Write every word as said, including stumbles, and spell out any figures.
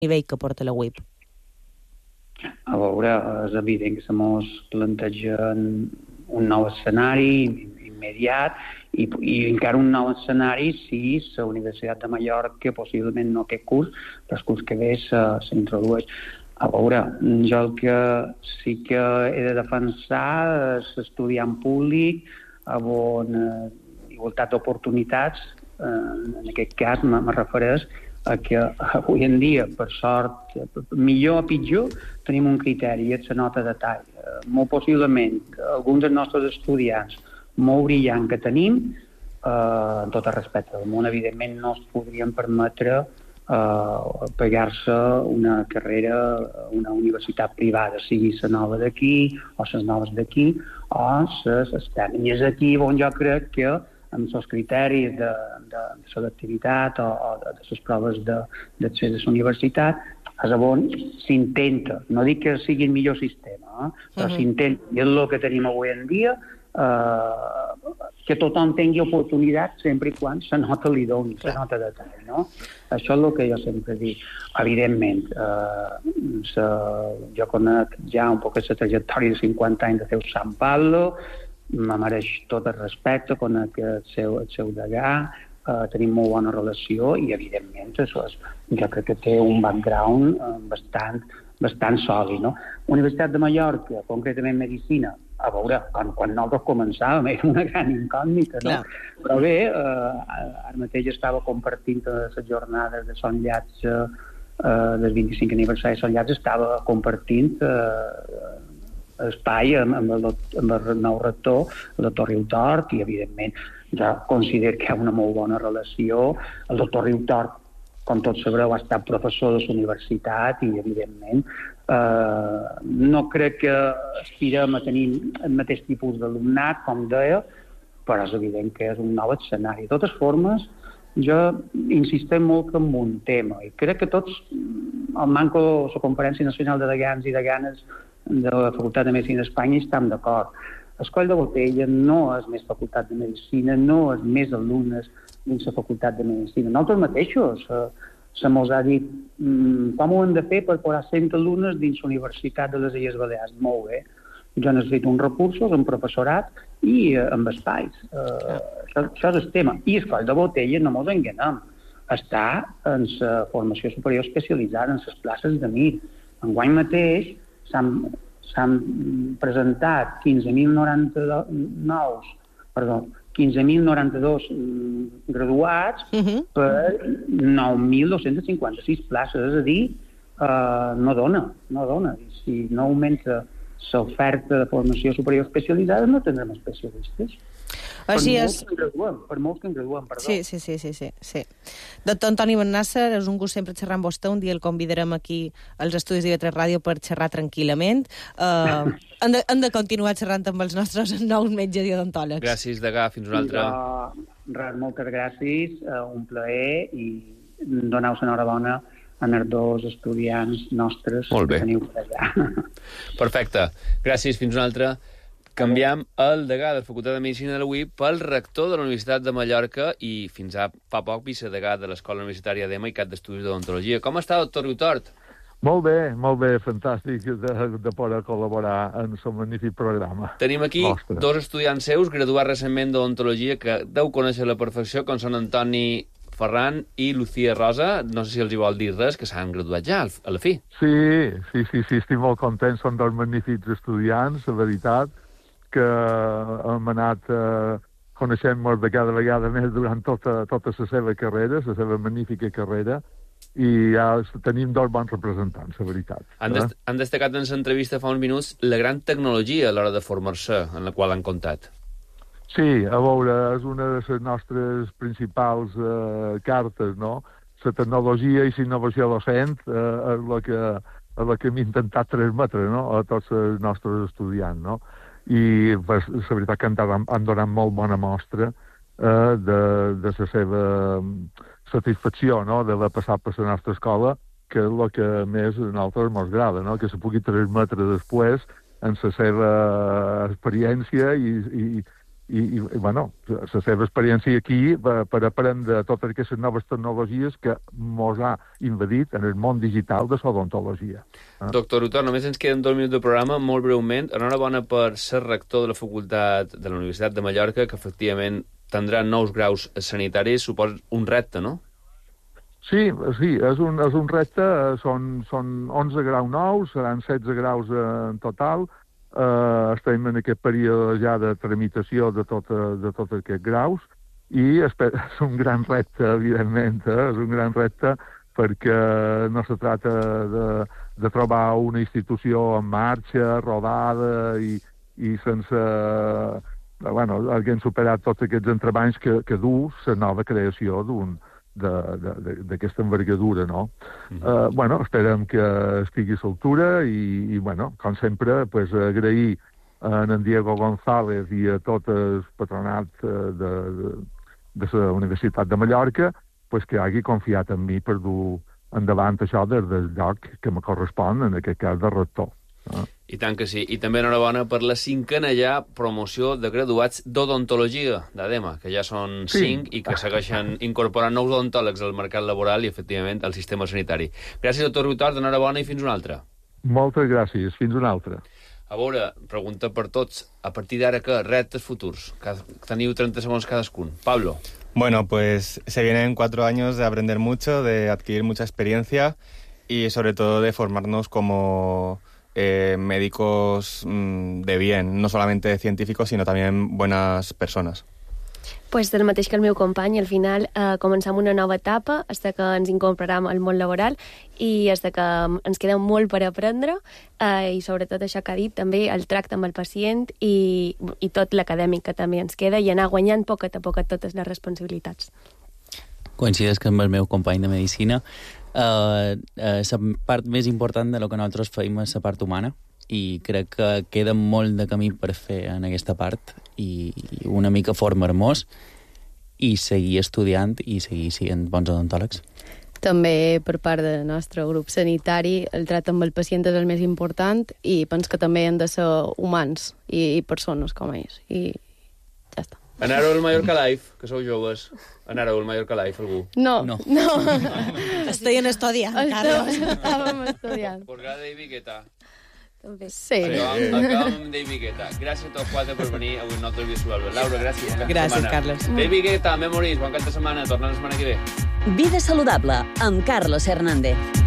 nivell que porta la U I P? A veure, és evident que se mos planteja un nou escenari immediat i, i encara un nou escenari si la Universitat de Mallorca possiblement no té curs, però el curs que ve s'introdueix. A veure, jo el que sí que he de defensar és estudiant públic on eh, igualtat d'oportunitats, eh, en aquest cas me, me refereix a que avui en dia, per sort, millor o pitjor, tenim un criteri, i és la nota de tall. Eh, molt possiblement, alguns dels nostres estudiants molt brillants que tenim, eh, amb tot el respecte del món, evidentment no es podrien permetre eh, pagar-se una carrera a una universitat privada, sigui la nova d'aquí, o les noves d'aquí, o les externes. I és aquí on jo crec que amb els criteris de, de, de selectivitat o, o de, de les proves d'accés a la universitat, és on s'intenta, no dic que sigui el millor sistema, eh? però uh-huh. s'intenta, i és el que tenim avui en dia, eh, que tothom tingui oportunitat sempre i quan la nota li doni, la nota de tall, no? Això és el que jo sempre dic. Evidentment, eh, sa, jo conec ja un poc la trajectòria de cinquanta anys de Déu Sant Pablo, me mereix tot el respecte, conec el seu, el seu degà, eh, tenim molt bona relació i, evidentment, això és, jo crec que té un background eh, bastant, bastant sòlid, no? Universitat de Mallorca, concretament Medicina, a veure, quan, quan nosaltres començàvem era una gran incògnita, no? Clar. Però bé, eh, ara mateix estava compartint les jornades de Son Llats, eh, del vint-i-cinquè aniversari de Son Llats, estava compartint eh, espai amb, amb, el, amb el nou rector, el doctor Riutort, i evidentment ja considero que hi ha una molt bona relació. El doctor Riutort, com tots sabreu, ha estat professor de la universitat i evidentment eh, no crec que aspirem a tenir el mateix tipus d'alumnat, com deia, però és evident que és un nou escenari. De totes formes, jo insistem molt en un tema, i crec que tots, al manco la Conferència Nacional de Degans i Deganes de la Facultat de Medicina d'Espanya, estem d'acord. Escoll de Botella no és més Facultat de Medicina, no és més alumnes dins la Facultat de Medicina. Nosaltres mateixos se, se mos ha dit mmm, com ho hem de fer per posar cent alumnes dins la Universitat de les Illes Balears. Molt bé. Jo necessito uns recursos, un professorat i eh, amb espais. Eh, això, això és el tema. I Escoll de Botella, no mos enganem, està en la formació superior especialitzada, en les places de M I R. Enguany mateix s'han presentat quinze mil noranta-nou, perdó, quinze mil noranta-dos graduats uh-huh. per nou mil dos-cents cinquanta-sis places, és a dir, eh, no dona, no dona. I si no augmenta l'oferta de formació superior especialitzada, no tindrem especialistes. Així per, és... molts que graduem, per molts que en graduem, perdó. Sí, sí, sí, sí, sí, sí. Doctor Antoni Bennàsser, és un gust sempre xerrar amb vostè. Un dia el convidarem aquí als estudis d'I V tres Ràdio per xerrar tranquil·lament. Uh, hem, de, hem de continuar xerrant amb els nostres nous metges i odontòlegs. Gràcies, Degà. Fins una altra. Jo, res, moltes gràcies, uh, un plaer, i doneu-vos enhorabona a els dos estudiants nostres que teniu per allà. Perfecte. Gràcies, fins una altra. Canviem el degà de la Facultat de Medicina de la U I P pel rector de la Universitat de Mallorca i fins a fa poc vicedegà de l'Escola Universitària d'E M A i cap d'Estudis d'Odontologia. Com està, doctor Riutort? Molt bé, molt bé, fantàstic de, de poder col·laborar en el magnífic programa. Tenim aquí Ostres. dos estudiants seus, graduats recentment d'Odontologia, que deu conèixer a la perfecció, com són Antoni Ferran i Lucía Rosa. No sé si els hi vol dir res, que s'han graduat ja a la fi. Sí, sí, sí, sí, estic molt content, són dos magnífics estudiants, la veritat, que hem anat eh, coneixent-nos de cada vegada més durant tota, tota la seva carrera, la seva magnífica carrera, i ja tenim dos bons representants, la veritat. Han, dest han destacat en l'entrevista fa uns minuts la gran tecnologia a l'hora de formar-se, en la qual han comptat. Sí, a veure, és una de les nostres principals eh, cartes, no? La tecnologia i la innovació docent eh, és la que, és la que hem intentat transmetre, no?, a tots els nostres estudiants, no? I pues, la veritat que han, han donat molt bona mostra eh, de, de la seva satisfacció, no?, d'haver passat per la nostra escola, que és el que més a nosaltres ens agrada, no?, que se pugui transmetre després en la seva experiència i, i, i, i bueno, la seva experiència aquí per, per aprendre totes aquestes noves tecnologies que mos ha invadit en el món digital de l'odontologia. Eh? Doctor Utor, només ens queden dos minuts de programa, molt breument. Enhorabona per ser rector de la Facultat de la Universitat de Mallorca, que efectivament tindrà nous graus sanitaris, suposa un repte, no? Sí, sí, és un, és un repte, són, són onze graus nous, seran setze graus en total. Uh, estem en aquest període ja de tramitació de tots de tot aquests graus i és un gran repte, evidentment, eh? és un gran repte perquè no se trata de, de trobar una institució en marxa, rodada i, i sense... Bueno, haguem superat tots aquests entrebancs que, que du la nova creació d'un d'aquesta envergadura, no? Mm-hmm. Uh, bueno, esperem que estigui a l'altura i, i, bueno, com sempre, pues, agrair a en Diego González i a tot el patronat de, de, de la Universitat de Mallorca pues, que hagi confiat en mi per dur endavant això des del lloc que me correspon, en aquest cas de rector. No? I tant que sí. I també enhorabona per la cinquena ja promoció de graduats d'odontologia d'ADEMA, que ja són sí. cinc i que segueixen incorporant nous odontòlegs al mercat laboral i, efectivament, al sistema sanitari. Gràcies, doctor Rutort, enhorabona i fins una altra. Moltes gràcies. Fins una altra. A veure, pregunta per tots. A partir d'ara, què? Reptes futurs. Teniu trenta segons cadascun. Pablo. Bueno, pues se vienen cuatro años de aprender mucho, de adquirir mucha experiencia y, sobre todo, de formarnos como... Eh, médicos mmm, de bien, no solamente científicos, sino también buenas persones. Pues el mateix que el meu company, al final eh, començam una nova etapa, fins que ens incorporem al món laboral i fins que ens queda molt per aprendre eh, i sobretot això que ha dit, també el tracte amb el pacient i, i tot l'acadèmic que també ens queda i anar guanyant poquet a poquet totes les responsabilitats. Coincides que amb el meu company de Medicina Uh, uh, la part més important de lo que nosaltres feim és la part humana i crec que queda molt de camí per fer en aquesta part i, i una mica formar-nos i seguir estudiant i seguir sent bons odontòlegs. També per part del nostre grup sanitari el tracte amb el pacient és el més important i penso que també hem de ser humans i, i persones com ells i ja està. Anàreu al Mallorca Live, que sou joves. Anàreu al Mallorca Live, algú? No, no. no. Estem estudiant, Carlos. Estàvem estudiant. Posada de David Guetta. També. Sí. Acabem, acabem amb David Guetta. Gràcies a tots quatre per venir avui al nostre visual. Laura, gràcies. Gràcies, setmana. Carlos. David Guetta, Memories, bon cap de setmana. Tornem la setmana que ve. Vida saludable, amb Carlos Hernández.